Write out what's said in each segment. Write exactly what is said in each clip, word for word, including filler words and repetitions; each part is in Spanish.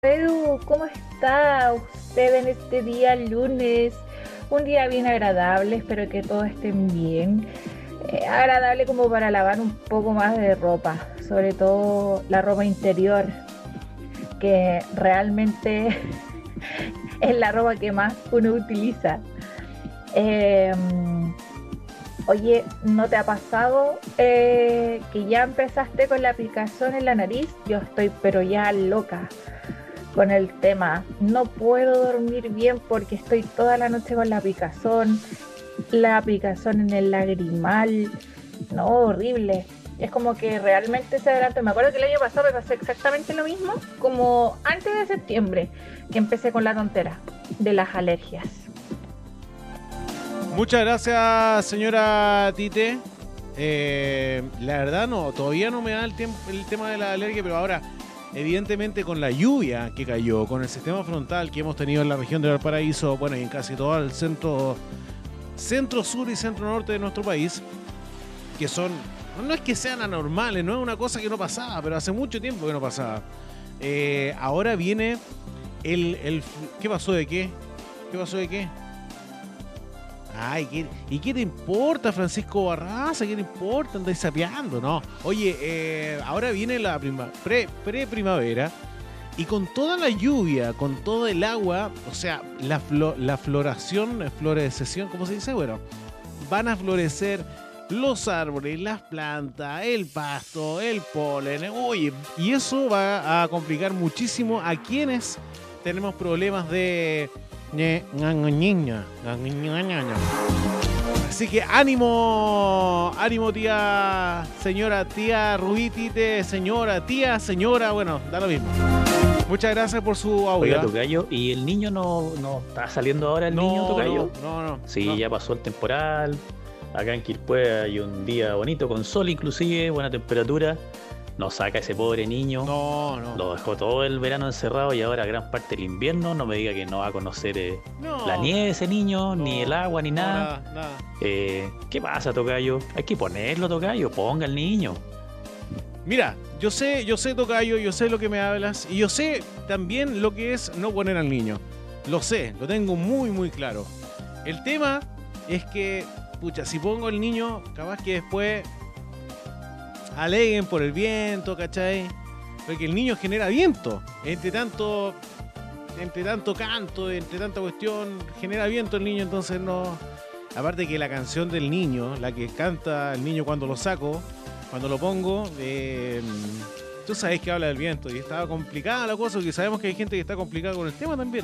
Edu, ¿cómo está usted en este día lunes? Un día bien agradable, espero que todos estén bien. Eh, agradable como para lavar un poco más de ropa, sobre todo la ropa interior, que realmente es la ropa que más uno utiliza. Eh, Oye, ¿no te ha pasado eh, que ya empezaste con la picazón en la nariz? Yo estoy pero ya loca con el tema. No puedo dormir bien porque estoy toda la noche con la picazón, la picazón en el lagrimal. No, horrible. Es como que realmente se adelantó. Me acuerdo que el año pasado me pasó exactamente lo mismo, como antes de septiembre, que empecé con la tontera de las alergias. Muchas gracias, señora Tite. Eh, la verdad no, todavía no me da el, tiemp- el tema de la alergia, pero ahora, evidentemente con la lluvia que cayó, con el sistema frontal que hemos tenido en la región de Valparaíso, bueno, y en casi todo el centro, centro sur y centro norte de nuestro país, que son, no es que sean anormales, no es una cosa que no pasaba, pero hace mucho tiempo que no pasaba. Eh, ahora viene el, el... ¿Qué pasó de qué? ¿Qué pasó de qué? Ay, ¿qué- ¿y qué te importa, Francisco Barraza? ¿Qué te importa? Andáis sapeando, ¿no? Oye, eh, ahora viene la prima, pre, pre-primavera y con toda la lluvia, con todo el agua, o sea, la, flo- la floración, eh, florecesión, ¿cómo se dice? Bueno, van a florecer los árboles, las plantas, el pasto, el polen. Oye, y eso va a complicar muchísimo a quienes tenemos problemas de... ñe, ña, ña, ñiña, ña, ña, ña, ña. Así que ánimo, ánimo tía, señora, tía Rubitite, señora, tía, señora, bueno, da lo mismo. Muchas gracias por su audio. Oiga, ¿Ah? tocayo, ¿y el niño no, no está saliendo ahora el niño, No, tocayo? no, no, no. Sí, no. ya pasó el temporal. Acá en Quilpué hay un día bonito, con sol inclusive, buena temperatura. No saca ese pobre niño. No, no. Lo dejó todo el verano encerrado y ahora gran parte del invierno. No me diga que no va a conocer eh, No. la nieve ese niño, No, ni el agua, ni no, nada. nada, nada. Eh, ¿qué pasa, tocayo? Hay que ponerlo, tocayo. Ponga al niño. Mira, yo sé, yo sé, tocayo, yo sé lo que me hablas y yo sé también lo que es no poner al niño. Lo sé, lo tengo muy, muy claro. El tema es que, pucha, si pongo al niño, capaz que después aleguen por el viento, ¿cachai? Porque el niño genera viento. Entre tanto, entre tanto canto, entre tanta cuestión, genera viento el niño, entonces no. Aparte que la canción del niño, la que canta el niño cuando lo saco, cuando lo pongo, eh, tú sabes que habla del viento y estaba complicada la cosa, porque sabemos que hay gente que está complicada con el tema también.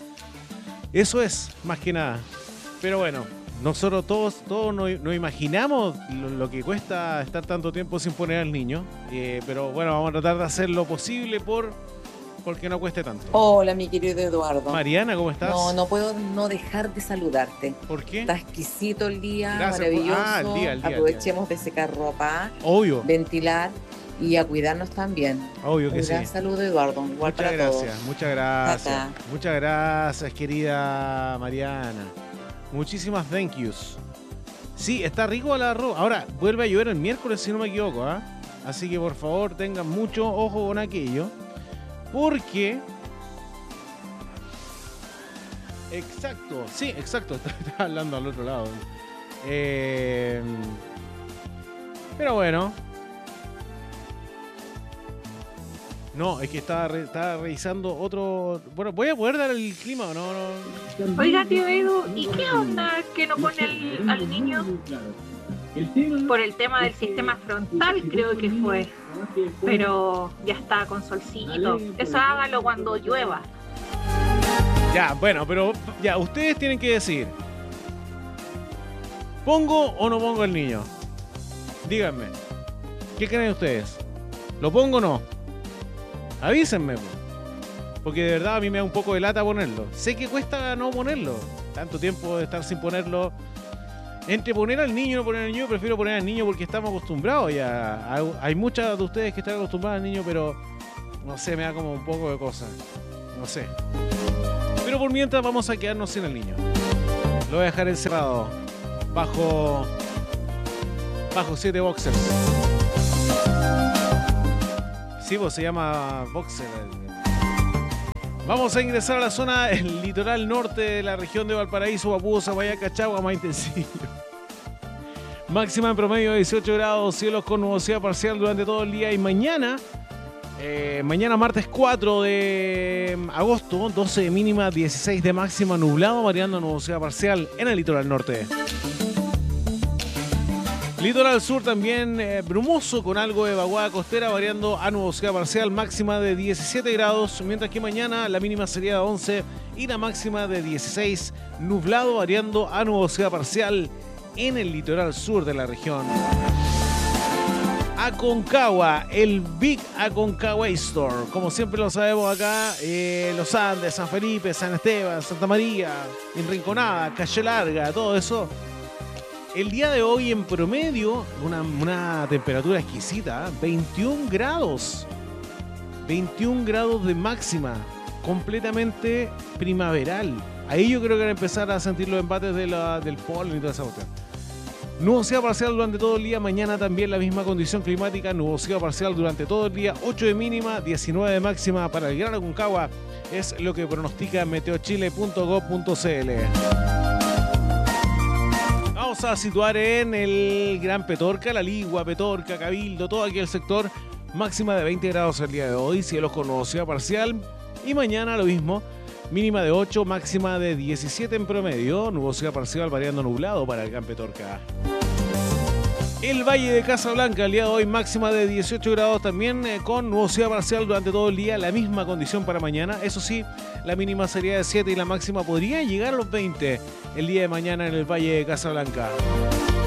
Eso es, más que nada. Pero bueno, nosotros todos, todos nos, nos imaginamos lo, lo que cuesta estar tanto tiempo sin poner al niño. Eh, pero bueno, vamos a tratar de hacer lo posible por porque no cueste tanto. Hola, mi querido Eduardo. Mariana, ¿cómo estás? No, no puedo no dejar de saludarte. ¿Por qué? Está exquisito el día, Gracias por- maravilloso. ah, el día, el día, el Aprovechemos de secar ropa, Obvio, ventilar y a cuidarnos también. obvio que Un sí. gran saludo, Eduardo. Igual Muchas para gracias, todos. muchas gracias. Tata. Muchas gracias, querida Mariana. Muchísimas thank yous. Sí, está rico el arroz. Ahora, vuelve a llover el miércoles, si no me equivoco, ¿ah? Así que por favor tengan mucho ojo con aquello. Porque... Exacto, sí, exacto. Estaba hablando al otro lado. Eh, Pero bueno. No, es que estaba, re- estaba revisando otro... Bueno, ¿voy a poder dar el clima o no? no? Oiga, tío Edu, ¿y qué onda que no pone al, al niño? Por el tema del sistema frontal, creo que fue. Pero ya está con solcito. Eso hágalo cuando llueva. Ya, bueno, pero ya, ustedes tienen que decir. ¿Pongo o no pongo al niño? Díganme. ¿Qué creen ustedes? ¿Lo pongo o no? Avísenme, po. Porque de verdad a mí me da un poco de lata ponerlo. Sé que cuesta no ponerlo. Tanto tiempo de estar sin ponerlo. Entre poner al niño y no poner al niño, prefiero poner al niño porque estamos acostumbrados ya. Hay, hay muchas de ustedes que están acostumbradas al niño, pero no sé, me da como un poco de cosa. No sé. Pero por mientras vamos a quedarnos sin el niño. Lo voy a dejar encerrado. Bajo. Bajo siete boxers. Sí, pues se llama boxer. Vamos a ingresar a la zona del litoral norte de la región de Valparaíso, Papúa, Zapallar, Cachagua, Maitencillo. Máxima en promedio de dieciocho grados, cielos con nubosidad parcial durante todo el día. Y mañana, eh, mañana martes cuatro de agosto, doce de mínima, dieciséis de máxima, nublado, variando nubosidad parcial en el litoral norte. Litoral sur también eh, brumoso con algo de vaguada costera, variando a nubosidad parcial, máxima de diecisiete grados, mientras que mañana la mínima sería de once y la máxima de dieciséis, nublado, variando a nubosidad parcial en el litoral sur de la región. Aconcagua, el Big Aconcagua Store, como siempre lo sabemos acá, eh, Los Andes, San Felipe, San Esteban, Santa María, en Rinconada, Calle Larga, todo eso. El día de hoy en promedio, una, una temperatura exquisita, veintiún grados. veintiún grados de máxima, completamente primaveral. Ahí yo creo que van a empezar a sentir los embates de la, del polen y toda esa cuestión. Nubosidad parcial durante todo el día, mañana también la misma condición climática, nubosidad parcial durante todo el día, ocho de mínima, diecinueve de máxima para el Gran Aconcagua, es lo que pronostica meteochile punto gob punto cl. Vamos a situar en el Gran Petorca, La Ligua, Petorca, Cabildo, todo aquí el sector. Máxima de veinte grados el día de hoy, cielos con nubosidad parcial. Y mañana lo mismo, mínima de ocho, máxima de diecisiete en promedio. Nubosidad parcial variando nublado para el Gran Petorca. El Valle de Casablanca, el día de hoy máxima de dieciocho grados también, eh, con nubosidad parcial durante todo el día. La misma condición para mañana. Eso sí, la mínima sería de siete y la máxima podría llegar a los veinte el día de mañana en el Valle de Casablanca.